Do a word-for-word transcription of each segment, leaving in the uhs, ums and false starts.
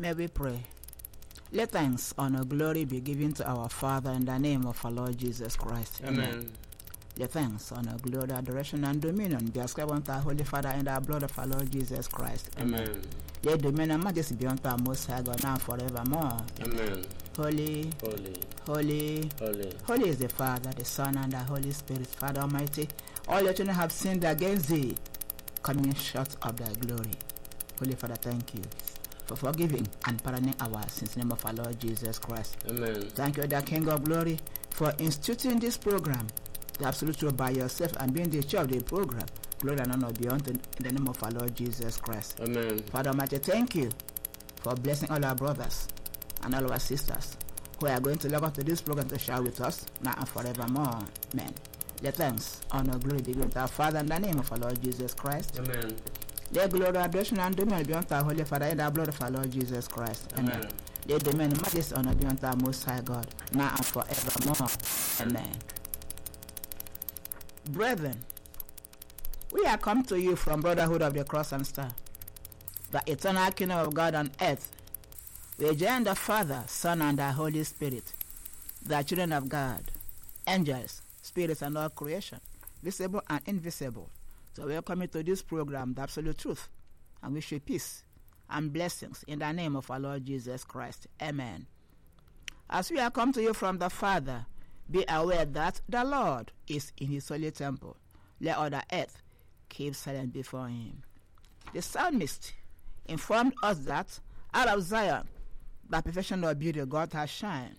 May we pray. Let thanks, honor, glory be given to our Father in the name of our Lord Jesus Christ. Amen. Amen. Let thanks, honor, glory, adoration, and dominion be ascribed unto our Holy Father in the blood of our Lord Jesus Christ. Amen. Let dominion and majesty be unto our Most High God now and forevermore. Amen. Holy, Holy, holy, holy, holy is the Father, the Son, and the Holy Spirit. Father Almighty, all your children have sinned against thee, coming short of thy glory. Holy Father, thank you for forgiving and pardoning our sins in the name of our Lord Jesus Christ. Amen. Thank you, the King of Glory, for instituting this program, the absolute truth by yourself, and being the chair of the program. Glory and honor be unto in the name of our Lord Jesus Christ. Amen. Father Almighty, thank you for blessing all our brothers and all our sisters who are going to log on to this program to share with us now and forevermore. Amen. Let thanks, honor, glory be given to our Father in the name of our Lord Jesus Christ. Amen. Let glory, adoration, and dominion be unto our Holy Father in the blood of our Lord Jesus Christ. Amen. Amen. Let dominion, majesty, honor be unto our Most High God now and forevermore. Amen. Brethren, we are come to you from Brotherhood of the Cross and Star, the eternal kingdom of God on earth. We join the Father, Son, and the Holy Spirit, the children of God, angels, spirits, and all creation, visible and invisible. So welcome you to this program, The Absolute Truth, and wish you peace and blessings in the name of our Lord Jesus Christ. Amen. As we are come to you from the Father, be aware that the Lord is in his holy temple. Let all the earth keep silent before him. The psalmist informed us that out of Zion, the perfection of beauty God has shined.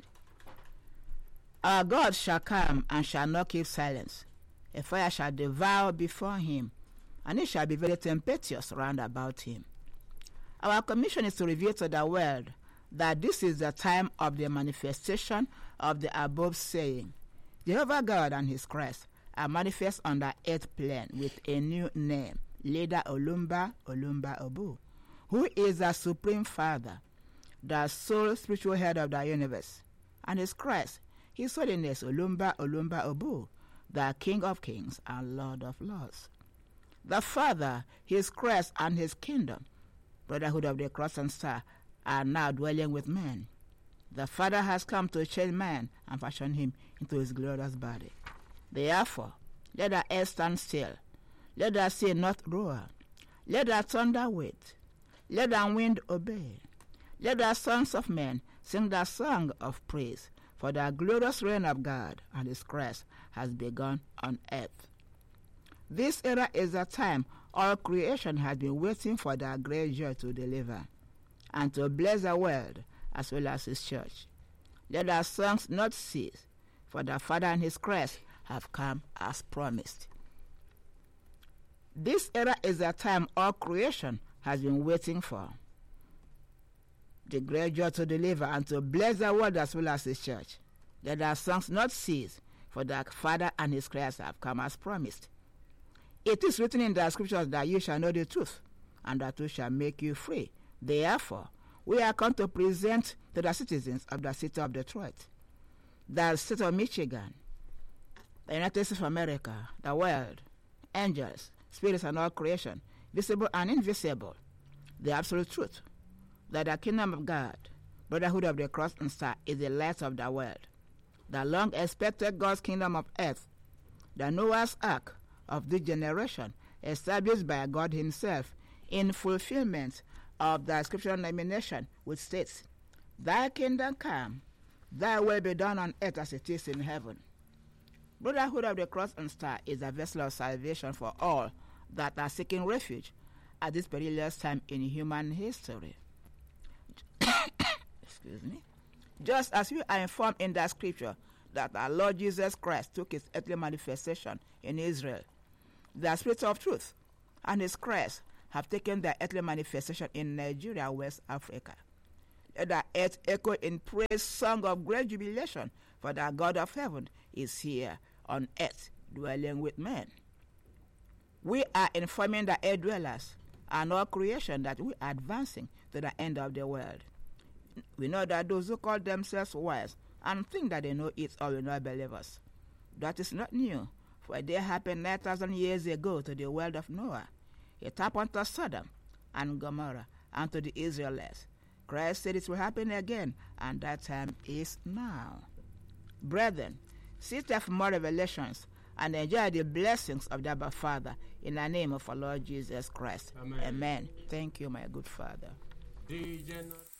Our God shall come and shall not keep silence. A fire shall devour before him, and it shall be very tempestuous round about him. Our commission is to reveal to the world that this is the time of the manifestation of the above saying. Jehovah God and his Christ are manifest on the earth plane with a new name, Leda Olumba Olumba Obu, who is the Supreme Father, the sole spiritual head of the universe, and his Christ, his holiness Olumba Olumba Obu, the King of Kings and Lord of Lords. The Father, his Christ, and his kingdom, Brotherhood of the Cross and Star, are now dwelling with men. The Father has come to change man and fashion him into his glorious body. Therefore, let the earth stand still. Let the sea not roar. Let the thunder wait. Let the wind obey. Let the sons of men sing the song of praise, for the glorious reign of God and his Christ has begun on earth. This era is the time all creation has been waiting for the great joy to deliver and to bless the world as well as his church. Let our songs not cease, for the Father and his Christ have come as promised. This era is the time all creation has been waiting for. The great joy to deliver and to bless the world as well as his church. Let our songs not cease, for the Father and his Christ have come as promised. It is written in the scriptures that you shall know the truth, and that truth shall make you free. Therefore, we are come to present to the citizens of the city of Detroit, the state of Michigan, the United States of America, the world, angels, spirits, and all creation, visible and invisible, the absolute truth, that the kingdom of God, Brotherhood of the Cross and Star, is the light of the world, the long-expected God's kingdom of earth, the Noah's Ark of this generation, established by God himself in fulfillment of the scriptural nomination, which states, Thy kingdom come, thy will be done on earth as it is in heaven. Brotherhood of the Cross and Star is a vessel of salvation for all that are seeking refuge at this perilous time in human history. Excuse me. Just as we are informed in the scripture that our Lord Jesus Christ took his earthly manifestation in Israel, the Spirit of truth and his Christ have taken their earthly manifestation in Nigeria, West Africa. Let the earth echo in praise song of great jubilation, for the God of heaven is here on earth, dwelling with men. We are informing the earth dwellers and all creation that we are advancing to the end of the world. We know that those who call themselves wise and think that they know it all will not believe us. That is not new, for it happened nine thousand years ago to the world of Noah. It happened to Sodom and Gomorrah and to the Israelites. Christ said it will happen again, and that time is now. Brethren, seek for more revelations and enjoy the blessings of the Abba Father in the name of our Lord Jesus Christ. Amen. Amen. Thank you, my good Father. The